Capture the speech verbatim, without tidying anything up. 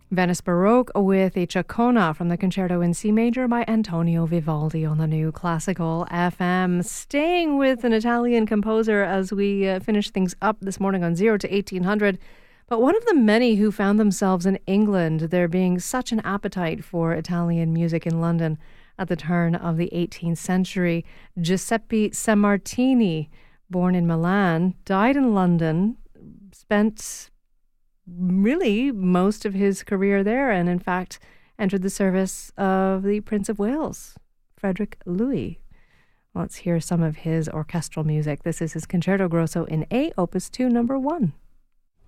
Venice Baroque with a Ciaccona from the Concerto in C Major by Antonio Vivaldi on the New Classical F M. Staying with an Italian composer as we uh, finish things up this morning on zero to eighteen hundred. But one of the many who found themselves in England, there being such an appetite for Italian music in London at the turn of the eighteenth century. Giuseppe Sammartini, born in Milan, died in London, spent really most of his career there, and in fact entered the service of the Prince of Wales, Frederick Louis. Let's hear some of his orchestral music. This is his Concerto Grosso in A, Opus two, number one.